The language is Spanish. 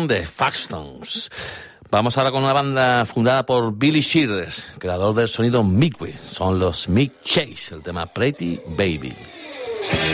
Son de Faxtons. Vamos ahora con una banda fundada por Billy Shears, creador del sonido Milkweed. Son los Mick Chase, el tema Pretty Baby.